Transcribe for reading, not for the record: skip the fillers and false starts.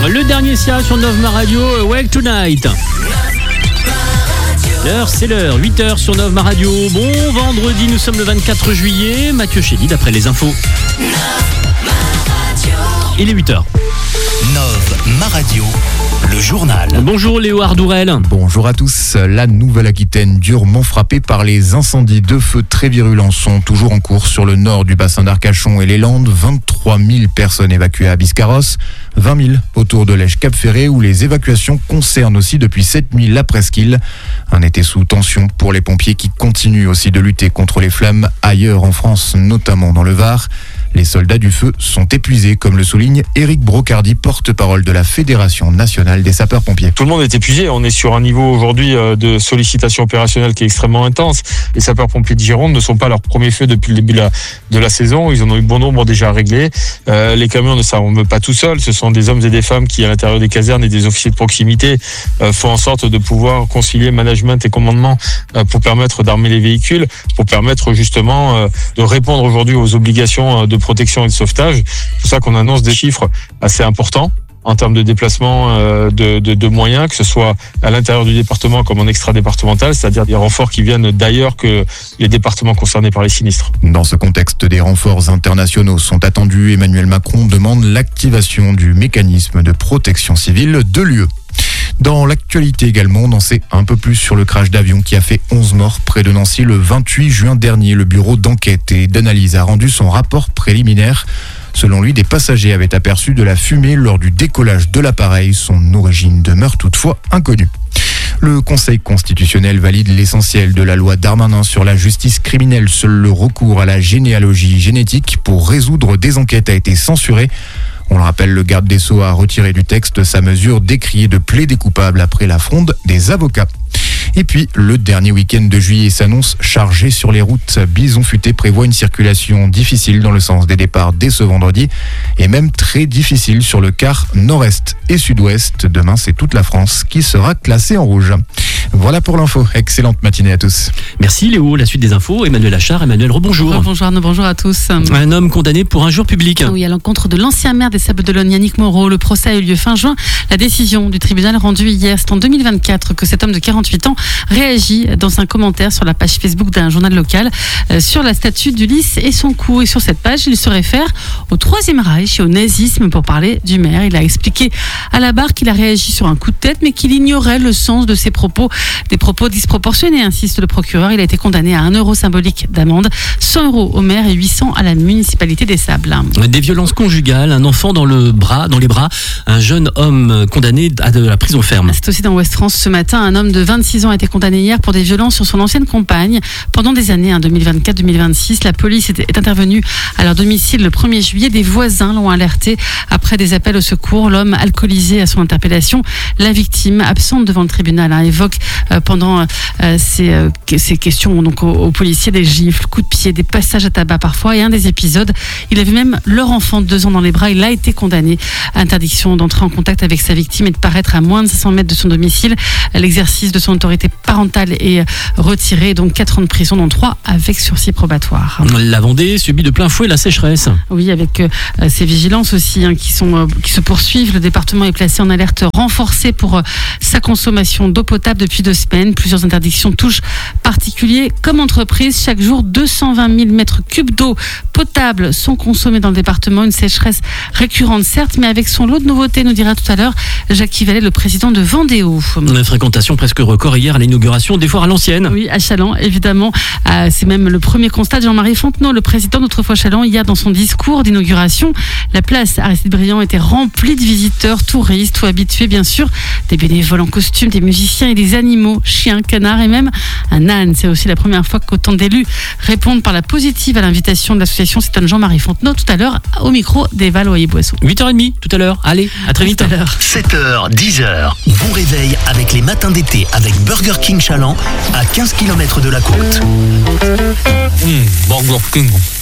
Le dernier Sia sur Nova Radio, Wake Tonight. L'heure, c'est l'heure, 8h sur Nova Radio. Bon vendredi, nous sommes le 24 juillet. Mathieu Chédid, d'après les infos. Il est 8h. Nova Radio, le journal. Bonjour Léo Ardourel. Bonjour à tous. La Nouvelle-Aquitaine, durement frappée par les incendies. 2 feux très virulents sont toujours en cours sur le nord du bassin d'Arcachon et les Landes. 23 000 personnes évacuées à Biscarrosse, 20 000 autour de l'Èche-Cap-Ferré où les évacuations concernent aussi depuis 7 000 la Presqu'île. Un été sous tension pour les pompiers qui continuent aussi de lutter contre les flammes ailleurs en France, notamment dans le Var. Les soldats du feu sont épuisés, comme le souligne Éric Brocardi, porte-parole de la Fédération nationale des sapeurs-pompiers. Tout le monde est épuisé. On est sur un niveau aujourd'hui de sollicitation opérationnelle qui est extrêmement intense. Les sapeurs-pompiers de Gironde ne sont pas à leur premier feu depuis le début de la saison. Ils en ont eu bon nombre déjà réglés. Les camions ne s'arment pas tout seuls. Ce sont des hommes et des femmes qui, à l'intérieur des casernes et des officiers de proximité, font en sorte de pouvoir concilier management et commandement pour permettre d'armer les véhicules, pour permettre justement de répondre aujourd'hui aux obligations de protection et de sauvetage. C'est pour ça qu'on annonce des chiffres assez importants en termes de déplacement de moyens, que ce soit à l'intérieur du département comme en extra-départemental, c'est-à-dire des renforts qui viennent d'ailleurs que les départements concernés par les sinistres. Dans ce contexte, des renforts internationaux sont attendus. Emmanuel Macron demande l'activation du mécanisme de protection civile de l'UE. Dans l'actualité également, on en sait un peu plus sur le crash d'avion qui a fait 11 morts près de Nancy le 28 juin dernier. Le bureau d'enquête et d'analyse a rendu son rapport préliminaire. Selon lui, des passagers avaient aperçu de la fumée lors du décollage de l'appareil. Son origine demeure toutefois inconnue. Le Conseil constitutionnel valide l'essentiel de la loi Darmanin sur la justice criminelle. Seul le recours à la généalogie génétique pour résoudre des enquêtes a été censuré. On le rappelle, le garde des Sceaux a retiré du texte sa mesure décriée de plaider coupable après la fronde des avocats. Et puis, le dernier week-end de juillet s'annonce chargé sur les routes. Bison Futé prévoit une circulation difficile dans le sens des départs dès ce vendredi et même très difficile sur le quart nord-est et sud-ouest. Demain, c'est toute la France qui sera classée en rouge. Voilà pour l'info. Excellente matinée à tous. Merci Léo. La suite des infos, Emmanuel Achard. Emmanuel, rebonjour. Bonjour Arnaud, bonjour à tous. Un homme condamné pour injure publique. Oui, à l'encontre de l'ancien maire des Sables-d'Olonne, Yannick Moreau. Le procès a eu lieu fin juin. La décision du tribunal rendue hier, c'est en 2024 que cet homme de 48 ans réagit dans un commentaire sur la page Facebook d'un journal local sur la statue d'Ulysse et son cou. Et sur cette page, il se réfère au Troisième Reich et au nazisme pour parler du maire. Il a expliqué à la barre qu'il a réagi sur un coup de tête, mais qu'il ignorait le sens de ses propos. Des propos disproportionnés, insiste le procureur. Il a été condamné à 1 euro symbolique d'amende, 100 euros au maire et 800 à la municipalité des Sables. Des violences conjugales, un enfant dans les bras, un jeune homme condamné à de la prison ferme. C'est aussi dans Ouest France ce matin. Un homme de 26 ans a été condamné hier pour des violences sur son ancienne compagne. Pendant des années, 2024-2026, la police est intervenue à leur domicile le 1er juillet. Des voisins l'ont alerté après des appels au secours. L'homme alcoolisé à son interpellation. La victime, absente devant le tribunal, évoque pendant ces questions donc aux policiers des gifles, coups de pied, des passages à tabac parfois. Et un des épisodes, il avait même leur enfant de 2 ans dans les bras. Il a été condamné à interdiction d'entrer en contact avec sa victime et de paraître à moins de 500 mètres de son domicile. L'exercice de son autorité parentale est retiré, donc 4 ans de prison, dont 3 avec sursis probatoire. La Vendée subit de plein fouet la sécheresse. Oui, avec ces vigilances aussi qui se poursuivent. Le département est placé en alerte renforcée pour sa consommation d'eau potable depuis 2 semaines. Plusieurs interdictions touchent particuliers comme entreprises. Chaque jour, 220 000 mètres cubes d'eau potable sont consommés dans le département. Une sécheresse récurrente, certes, mais avec son lot de nouveautés, nous dira tout à l'heure Jacques Vallée, le président de Vendéo. Une fréquentation presque record hier à l'inauguration des foires à l'ancienne. Oui, à Châlons, évidemment. C'est même le premier constat de Jean-Marie Fontenot, le président d'Autrefois Châlons, hier dans son discours d'inauguration. La place Aristide Briand était remplie de visiteurs, touristes ou habitués, bien sûr. Des bénévoles en costume, des musiciens et des animaux, chiens, canards et même un âne. C'est aussi la première fois qu'autant d'élus répondent par la positive à l'invitation de l'association. C'est Jean-Marie Fontenot tout à l'heure au micro d'Eva Loyer-Boisseau. 8h30 tout à l'heure. Allez, à très vite. 7h, 10h. Bon réveil avec les matins d'été avec Burger King Chaland à 15 km de la côte. Burger King.